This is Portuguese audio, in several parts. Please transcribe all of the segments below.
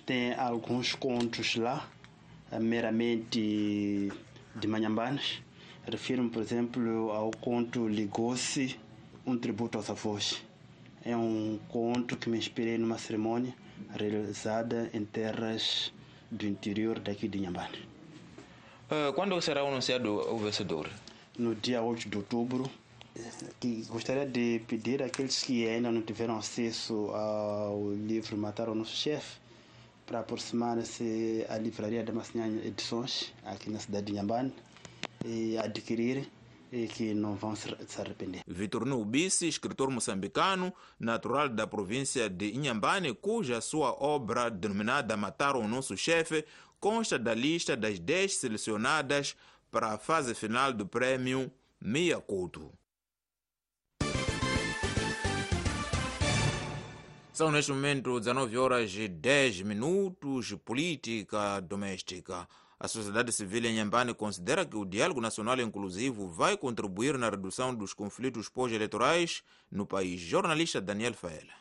tem alguns contos lá, meramente de Manhambanes. Refiro-me, por exemplo, ao conto Ligou-se, um tributo aos avós. É um conto que me inspirei numa cerimônia realizada em terras do interior daqui de Inhambane. Quando será anunciado o vencedor? No dia 8 de outubro. Que gostaria de pedir àqueles que ainda não tiveram acesso ao livro Matar o Nosso Chefe para aproximar-se à livraria da Massinhanha Edições, aqui na cidade de Inhambane, e adquirir, e que não vão se arrepender. Vitorino Ubisi, escritor moçambicano, natural da província de Inhambane, cuja sua obra, denominada Matar o Nosso Chefe, consta da lista das 10 selecionadas para a fase final do prêmio Mia Couto. São neste momento 19 horas e 10 minutos. Política doméstica. A sociedade civil em Inhambane considera que o diálogo nacional inclusivo vai contribuir na redução dos conflitos pós-eleitorais no país. Jornalista Daniel Faela.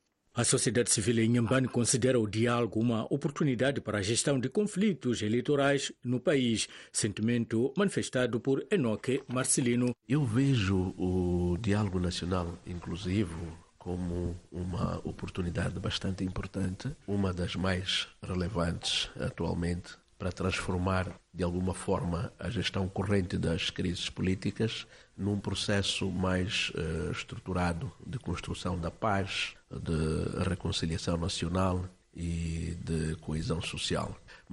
A sociedade civil em Inhambane considera o diálogo uma oportunidade para a gestão de conflitos eleitorais no país. Sentimento manifestado por Enoque Marcelino. Eu vejo o diálogo nacional inclusivo como uma oportunidade bastante importante, uma das mais relevantes atualmente, para transformar de alguma forma a gestão corrente das crises políticas num processo mais estruturado de construção da paz, de reconciliação nacional e de coesão social.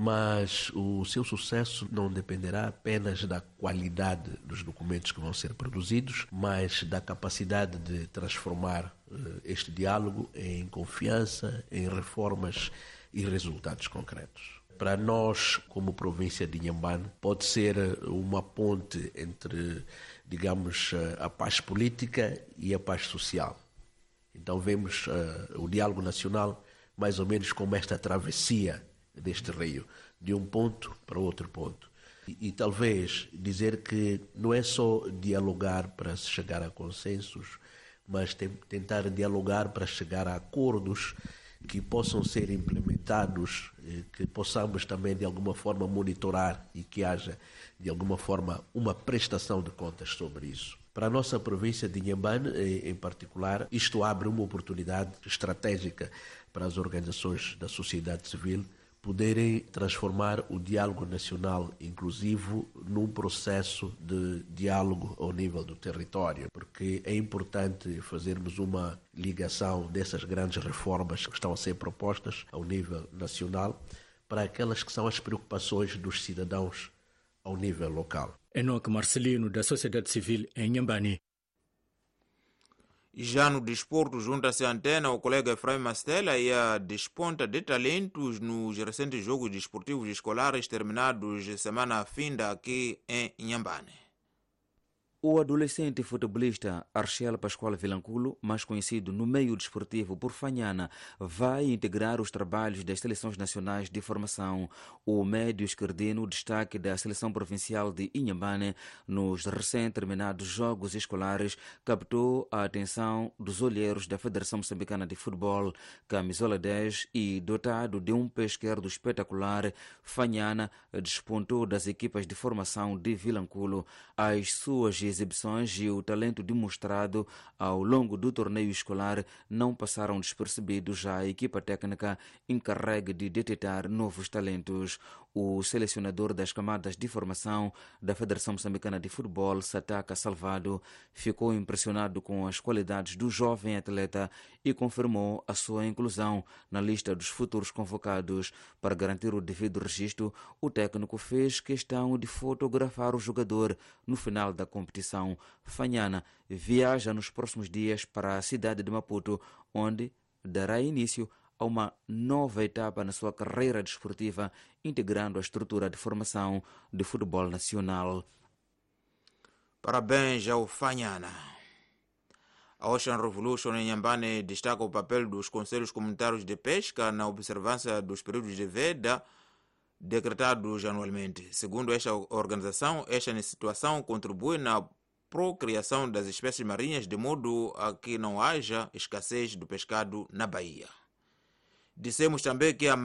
Mas o seu sucesso não dependerá apenas da qualidade dos documentos que vão ser produzidos, mas da capacidade de transformar este diálogo em confiança, em reformas e resultados concretos. Para nós, como província de Inhambane, pode ser uma ponte entre, digamos, a paz política e a paz social. Então vemos o diálogo nacional mais ou menos como esta travessia deste rio, de um ponto para outro ponto. E talvez dizer que não é só dialogar para se chegar a consensos, mas tentar dialogar para chegar a acordos que possam ser implementados, que possamos também de alguma forma monitorar e que haja de alguma forma uma prestação de contas sobre isso. Para a nossa província de Inhambane, em particular, isto abre uma oportunidade estratégica para as organizações da sociedade civil poderem transformar o diálogo nacional inclusivo num processo de diálogo ao nível do território, porque é importante fazermos uma ligação dessas grandes reformas que estão a ser propostas ao nível nacional para aquelas que são as preocupações dos cidadãos ao nível local. Enoque Marcelino, da sociedade civil em Inhambane. Já no desporto, junta-se a antena o colega Efraim Mastella e a desponta de talentos nos recentes jogos desportivos escolares terminados semana finda aqui em Inhambane. O adolescente futebolista Archel Pascoal Vilanculo, mais conhecido no meio desportivo por Fanhana, vai integrar os trabalhos das seleções nacionais de formação. O médio esquerdino, destaque da seleção provincial de Inhambane nos recém-terminados jogos escolares, captou a atenção dos olheiros da Federação Moçambicana de Futebol, camisola 10, e dotado de um pé esquerdo espetacular, Fanhana despontou das equipas de formação de Vilanculo. As suas exibições e o talento demonstrado ao longo do torneio escolar não passaram despercebidos à equipa técnica encarregue de detectar novos talentos. O selecionador das camadas de formação da Federação Moçambicana de Futebol, Sataka Salvado, ficou impressionado com as qualidades do jovem atleta e confirmou a sua inclusão na lista dos futuros convocados. Para garantir o devido registro, o técnico fez questão de fotografar o jogador no final da competição. Fanhana viaja nos próximos dias para a cidade de Maputo, onde dará início a uma nova etapa na sua carreira desportiva, integrando a estrutura de formação de futebol nacional. Parabéns ao Fanhana. A Ocean Revolution em Inhambane destaca o papel dos conselhos comunitários de pesca na observância dos períodos de veda decretados anualmente. Segundo esta organização, esta situação contribui na procriação das espécies marinhas de modo a que não haja escassez do pescado na Bahia. Dissemos também que a